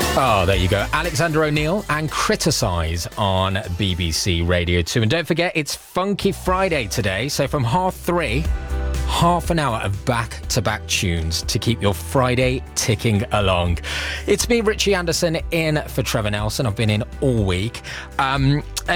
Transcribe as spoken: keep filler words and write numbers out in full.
Oh, there you go. Alexander O'Neill and Criticise on B B C Radio two. And don't forget, it's Funky Friday today. So from half three, half an hour of back-to-back tunes to keep your Friday ticking along. It's me, Richie Anderson, in for Trevor Nelson. I've been in all week. Um,